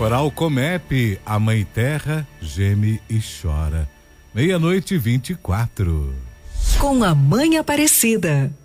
Oral Comep, a Mãe Terra geme e chora. 00:24. Com a Mãe Aparecida.